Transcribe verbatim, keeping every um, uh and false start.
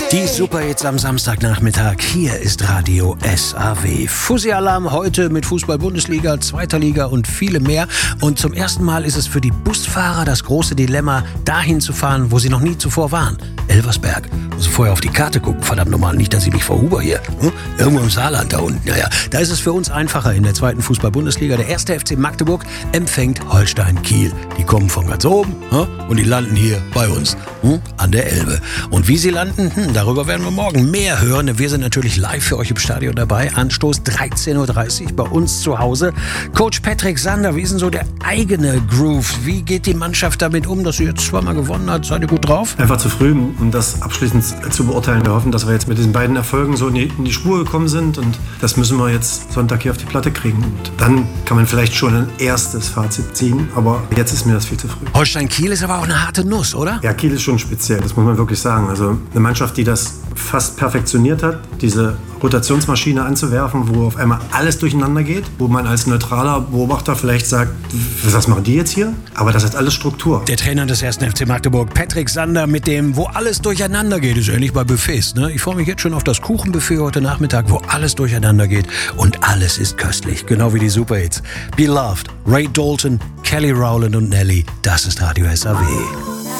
Die Superhits am Samstagnachmittag. Hier ist Radio S A W. Fussi-Alarm heute mit Fußball-Bundesliga, zweiter Liga und viele mehr. Und zum ersten Mal ist es für die Busfahrer das große Dilemma, dahin zu fahren, wo sie noch nie zuvor waren. Elversberg. Muss vorher auf die Karte gucken. Verdammt nochmal, nicht, dass ich mich verhuber hier. Hm? Irgendwo im Saarland da unten. Naja, da ist es für uns einfacher in der zweiten Fußball-Bundesliga. Der erste F C Magdeburg empfängt Holstein Kiel. Die kommen von ganz oben hm? und die landen hier bei uns hm? an der Elbe. Und wie sie landen, hm, darüber werden wir morgen mehr hören. Wir sind natürlich live für euch im Stadion dabei. Anstoß dreizehn Uhr dreißig bei uns zu Hause. Coach Patrick Sander, wie ist denn so der eigene Groove? Wie geht die Mannschaft damit um, dass sie jetzt zweimal gewonnen hat? Seid ihr gut drauf? Einfach zu früh, um das abschließend zu beurteilen. Wir hoffen, dass wir jetzt mit diesen beiden Erfolgen so in die, in die Spur gekommen sind und das müssen wir jetzt Sonntag hier auf die Platte kriegen. Und dann kann man vielleicht schon ein erstes Fazit ziehen, aber jetzt ist mir das viel zu früh. Holstein Kiel ist aber auch eine harte Nuss, oder? Ja, Kiel ist schon speziell, das muss man wirklich sagen. Also eine Mannschaft, die das fast perfektioniert hat, diese Rotationsmaschine anzuwerfen, wo auf einmal alles durcheinander geht, wo man als neutraler Beobachter vielleicht sagt, was machen die jetzt hier? Aber das hat alles Struktur. Der Trainer des ersten F C Magdeburg, Patrick Sander, mit dem, wo alles durcheinander geht, ist ähnlich bei Buffets. Ne? Ich freue mich jetzt schon auf das Kuchenbuffet heute Nachmittag, wo alles durcheinander geht und alles ist köstlich, genau wie die Superhits. Beloved, Ray Dalton, Kelly Rowland und Nelly, das ist Radio S A W.